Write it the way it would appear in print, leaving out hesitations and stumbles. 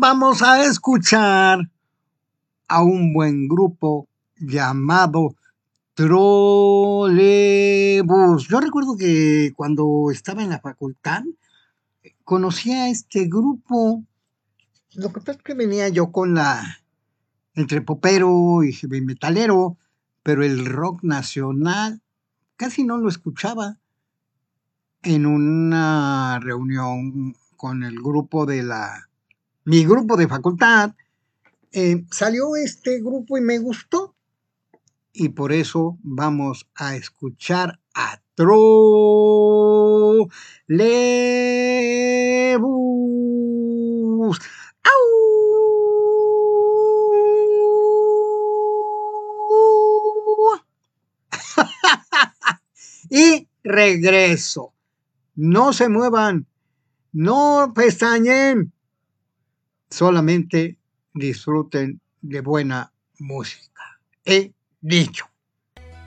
vamos a escuchar a un buen grupo llamado Trolebús. Yo recuerdo que cuando estaba en la facultad conocí a este grupo. Lo que pasa es que venía yo con entre popero y heavy metalero, pero el rock nacional casi no lo escuchaba. En una reunión con el grupo mi grupo de facultad, salió este grupo y me gustó. Y por eso vamos a escuchar a Trolebús. ¡Au! Y regreso. No se muevan, no pestañen, solamente disfruten de buena música. He dicho.